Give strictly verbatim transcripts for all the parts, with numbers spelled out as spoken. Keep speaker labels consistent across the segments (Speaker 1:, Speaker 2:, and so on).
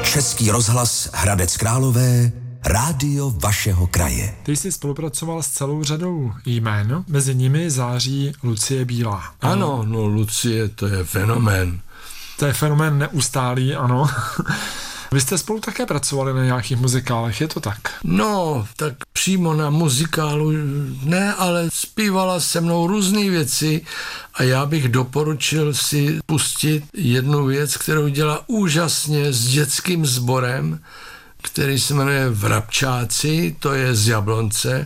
Speaker 1: Český rozhlas Hradec Králové, rádio vašeho kraje.
Speaker 2: Ty jsi spolupracoval s celou řadou jmén, mezi nimi září Lucie Bílá.
Speaker 3: Ano, no Lucie, to je fenomén.
Speaker 2: To je fenomén neustálý, ano. Vy jste spolu také pracovali na nějakých muzikálech, je to tak?
Speaker 3: No, tak přímo na muzikálu ne, ale zpívala se mnou různé věci a já bych doporučil si pustit jednu věc, kterou dělá úžasně s dětským sborem, který se jmenuje Vrabčáci, to je z Jablonce.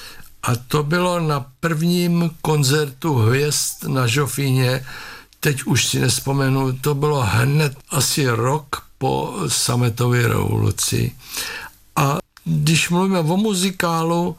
Speaker 3: A to bylo na prvním koncertu Hvězd na Žofíně, teď už si nespomenu, to bylo hned asi rok po sametové revoluci. A když mluvíme o muzikálu,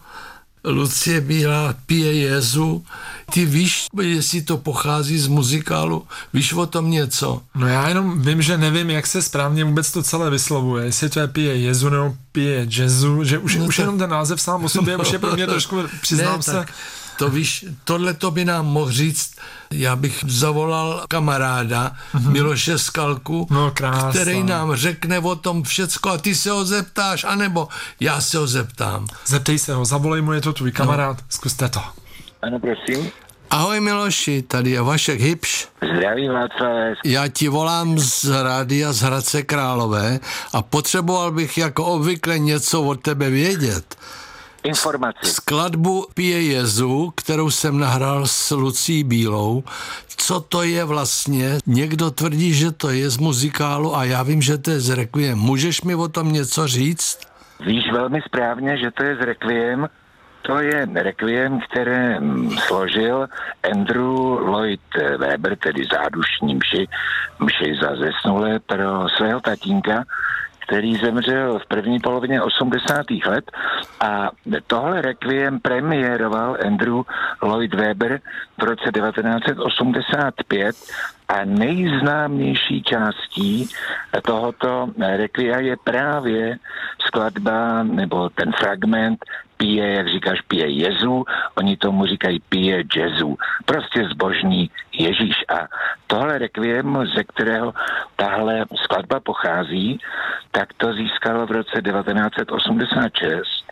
Speaker 3: Lucie Bílá pije Jezu. Ty víš, jestli to pochází z muzikálu? Víš o tom něco?
Speaker 2: No já jenom vím, že nevím, jak se správně vůbec to celé vyslovuje. Jestli to je pije Jezu nebo pije jazzu, že už, no už tak... jenom ten název sám o sobě už je pro mě trošku, přiznám ne, se. Tak...
Speaker 3: To víš, tohle to by nám mohl říct, já bych zavolal kamaráda mm-hmm. Miloše Skalku,
Speaker 2: no,
Speaker 3: který nám řekne o tom všecko a ty se ho zeptáš, anebo já se ho zeptám.
Speaker 2: Zeptej se ho, zavolej mu, je to tvůj kamarád, no. Zkuste to.
Speaker 4: Ano, prosím.
Speaker 3: Ahoj Miloši, tady je Vašek Hybš.
Speaker 4: Zdravím Václav.
Speaker 3: Já ti volám z rádia z Hradce Králové a potřeboval bych jako obvykle něco od tebe vědět.
Speaker 4: Informaci.
Speaker 3: Skladbu Pije Jezu, kterou jsem nahrál s Lucí Bílou. Co to je vlastně? Někdo tvrdí, že to je z muzikálu a já vím, že to je z Requiem. Můžeš mi o tom něco říct?
Speaker 4: Víš velmi správně, že to je z Requiem. To je Requiem, které složil Andrew Lloyd Webber, tedy zádušní mši, mši za zesnulé pro svého tatínka, který zemřel v první polovině osmdesátých let a tohle Requiem premiéroval Andrew Lloyd Webber v roce devatenáct set osmdesát pět a nejznámější částí tohoto Requia je právě skladba nebo ten fragment pije, jak říkáš, pije Jezu, oni tomu říkají pije jazzu, prostě zbožný Ježíš. A tohle Requiem, ze kterého tahle skladba pochází, tak to získalo v roce devatenáct set osmdesát šest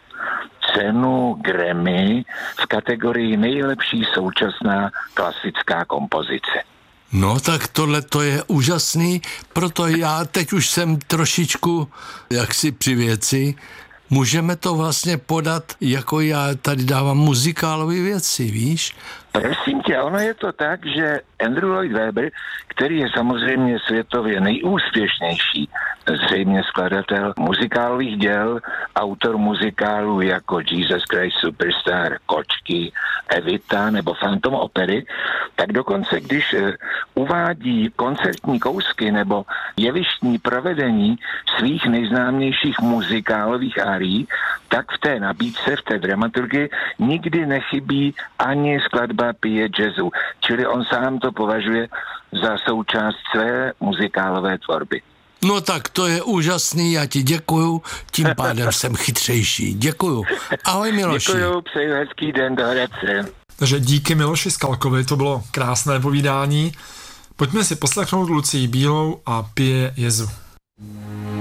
Speaker 4: cenu Grammy v kategorii nejlepší současná klasická kompozice.
Speaker 3: No tak tohle to je úžasný, proto já teď už jsem trošičku jaksi při věci. Můžeme to vlastně podat, jako já tady dávám muzikálové věci, víš?
Speaker 4: Prosím tě, ono je to tak, že Andrew Lloyd Webber, který je samozřejmě světově nejúspěšnější, zřejmě skladatel muzikálových děl, autor muzikálů jako Jesus Christ Superstar, Kočky, Evita nebo Phantom opery, tak dokonce, když uvádí koncertní kousky nebo jevištní provedení svých nejznámějších muzikálových árií, tak v té nabídce, v té dramaturgii nikdy nechybí ani skladba Pije jazzu, čili on sám to považuje za součást své muzikálové tvorby.
Speaker 3: No tak to je úžasný, já ti děkuju, tím pádem jsem chytřejší. Děkuju. Ahoj Miloši.
Speaker 4: Děkuju, přeju hezký den do Hradce.
Speaker 2: Takže díky Miloši Skalkovi, to bylo krásné povídání. Pojďme si poslechnout Lucii Bílou a Pije Jezu.